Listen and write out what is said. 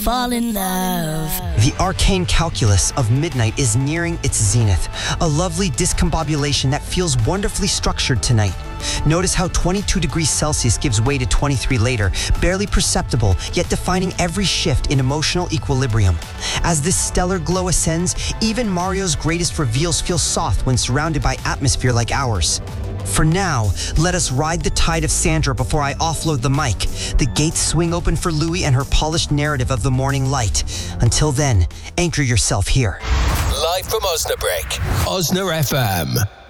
Fall in love. The arcane calculus of midnight is nearing its zenith, a lovely discombobulation that feels wonderfully structured tonight. Notice how 22 degrees Celsius gives way to 23 later, barely perceptible, yet defining every shift in emotional equilibrium. As this stellar glow ascends, even Mario's greatest reveals feel soft when surrounded by atmosphere like ours. For now, let us ride the tide of Sandra before I offload the mic. The gates swing open for Louie and her polished narrative of the morning light. Until then, anchor yourself here. Live from Osnabrück, Osna FM.